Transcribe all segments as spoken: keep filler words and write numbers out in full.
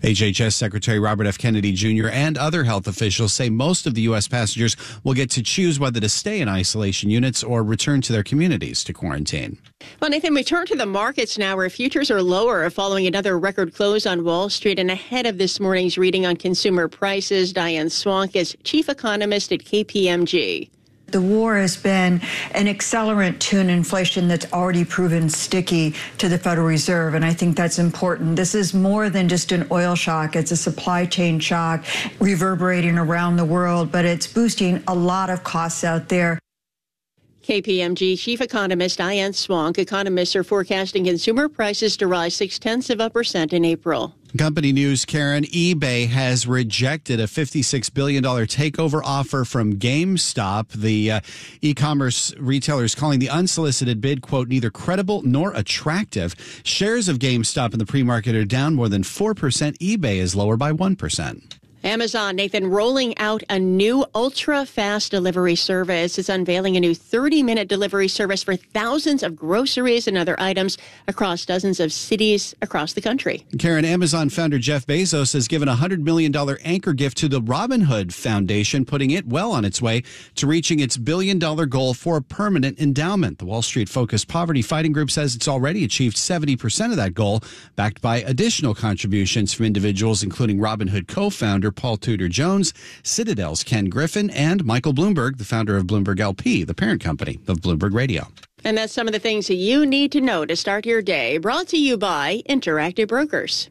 H H S Secretary Robert F. Kennedy Junior and other health officials say most of the U S passengers will get to choose whether to stay in isolation units or return to their communities to quarantine. Well, Nathan, we turn to the markets now, where futures are lower following another record close on Wall Street. And ahead of this morning's reading on consumer prices, Diane Swank is chief economist at K P M G. The war has been an accelerant to an inflation that's already proven sticky to the Federal Reserve, and I think that's important. This is more than just an oil shock. It's a supply chain shock reverberating around the world, but it's boosting a lot of costs out there. K P M G chief economist Diane Swank. Economists are forecasting consumer prices to rise six-tenths of a percent in April. Company news, Karen. eBay has rejected a fifty-six billion dollars takeover offer from GameStop. The uh, e-commerce retailer is calling the unsolicited bid, quote, neither credible nor attractive. Shares of GameStop in the pre-market are down more than four percent. eBay is lower by one percent. Amazon, Nathan, rolling out a new ultra-fast delivery service. It's unveiling a new thirty-minute delivery service for thousands of groceries and other items across dozens of cities across the country. Karen, Amazon founder Jeff Bezos has given a one hundred million dollars anchor gift to the Robinhood Foundation, putting it well on its way to reaching its billion dollar goal for a permanent endowment. The Wall Street-focused poverty fighting group says it's already achieved seventy percent of that goal, backed by additional contributions from individuals, including Robinhood co-founder Paul Tudor Jones, Citadel's Ken Griffin, and Michael Bloomberg, the founder of Bloomberg L P, the parent company of Bloomberg Radio. And that's some of the things that you need to know to start your day. Brought to you by Interactive Brokers.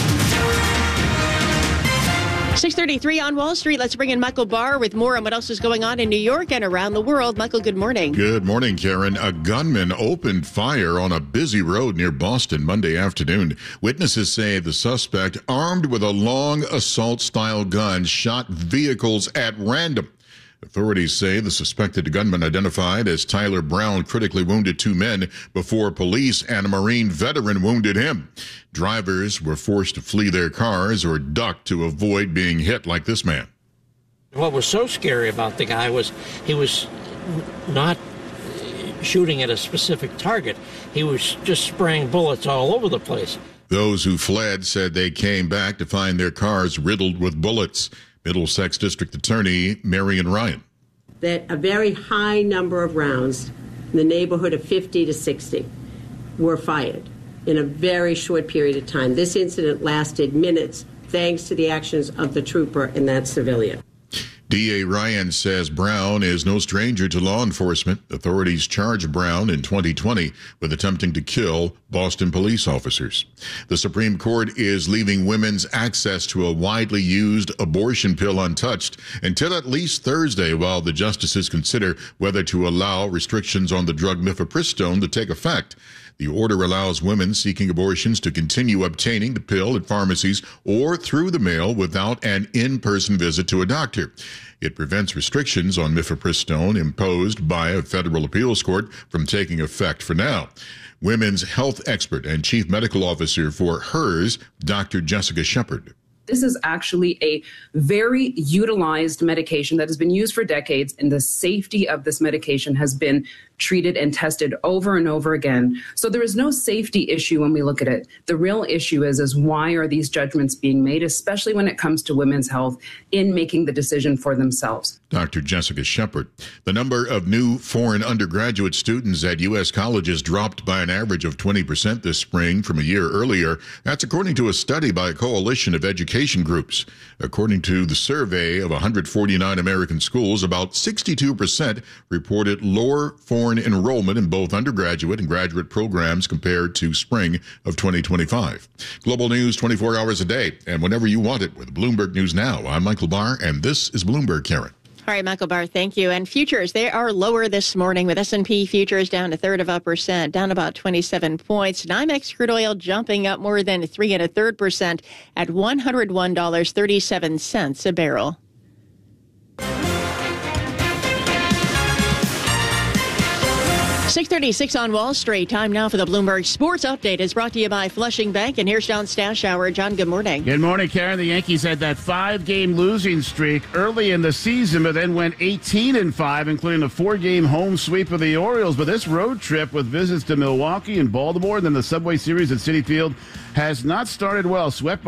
six thirty-three on Wall Street. Let's bring in Michael Barr with more on what else is going on in New York and around the world. Michael, good morning. Good morning, Karen. A gunman opened fire on a busy road near Boston Monday afternoon. Witnesses say the suspect, armed with a long assault-style gun, shot vehicles at random. Authorities say the suspected gunman, identified as Tyler Brown, critically wounded two men before police and a Marine veteran wounded him. Drivers were forced to flee their cars or duck to avoid being hit like this man. What was so scary about the guy was he was not shooting at a specific target. He was just spraying bullets all over the place. Those who fled said they came back to find their cars riddled with bullets. Middlesex District Attorney Marion Ryan. That a very high number of rounds, in the neighborhood of fifty to sixty, were fired in a very short period of time. This incident lasted minutes, thanks to the actions of the trooper and that civilian. D A Ryan says Brown is no stranger to law enforcement. Authorities charged Brown in twenty twenty with attempting to kill Boston police officers. The Supreme Court is leaving women's access to a widely used abortion pill untouched until at least Thursday, while the justices consider whether to allow restrictions on the drug mifepristone to take effect. The order allows women seeking abortions to continue obtaining the pill at pharmacies or through the mail without an in-person visit to a doctor. It prevents restrictions on mifepristone imposed by a federal appeals court from taking effect for now. Women's health expert and chief medical officer for HERS, Doctor Jessica Shepard. This is actually a very utilized medication that has been used for decades, and the safety of this medication has been treated and tested over and over again. So there is no safety issue when we look at it. The real issue is, is why are these judgments being made, especially when it comes to women's health in making the decision for themselves. Doctor Jessica Shepard. The number of new foreign undergraduate students at U S colleges dropped by an average of twenty percent this spring from a year earlier. That's according to a study by a coalition of education groups. According to the survey of one hundred forty-nine American schools, about sixty-two percent reported lower foreign enrollment in both undergraduate and graduate programs compared to spring of twenty twenty-five. Global news twenty-four hours a day and whenever you want it with Bloomberg News Now. I'm Michael Barr, and this is Bloomberg, Karen. All right, Michael Barr, thank you. And futures, they are lower this morning, with S and P futures down a third of a percent, down about twenty-seven points. NYMEX crude oil jumping up more than three and a third percent at one hundred one dollars and thirty-seven cents a barrel. six thirty-six on Wall Street. Time now for the Bloomberg Sports Update. Is brought to you by Flushing Bank. And here's John Stashower. John, good morning. Good morning, Karen. The Yankees had that five-game losing streak early in the season, but then went eighteen and five, including a four-game home sweep of the Orioles. But this road trip with visits to Milwaukee and Baltimore and then the Subway Series at Citi Field has not started well. Swept by